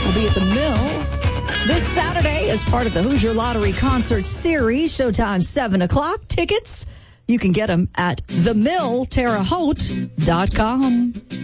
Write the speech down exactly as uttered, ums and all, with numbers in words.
will be at the Mill this Saturday as part of the Hoosier Lottery Concert Series. Showtime seven o'clock. Tickets, you can get them at the mill terre haute dot com.